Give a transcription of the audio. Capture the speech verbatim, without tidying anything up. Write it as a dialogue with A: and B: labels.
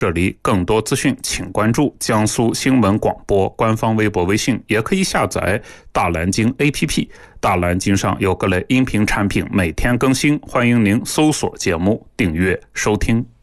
A: 这里更多资讯请关注江苏新闻广播官方微博微信，也可以下载大蓝鲸 A P P， 大蓝鲸上有各类音频产品每天更新，欢迎您搜索节目订阅收听。